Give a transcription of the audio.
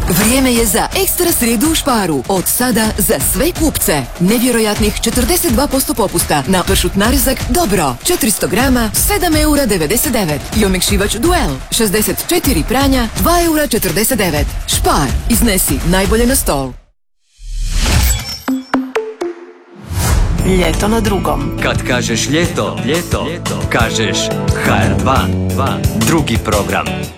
Vrijeme je za ekstra srijedu u Sparu. Od sada za sve kupce. Nevjerojatnih 42% popusta na pršut narezak Dobro. 400 grama, 7,99 €. I omekšivač Duel, 64 pranja, 2,49 €. Spar, iznesi najbolje na stol. Ljeto na drugom. Kad kažeš ljeto, kažeš HR2, drugi program.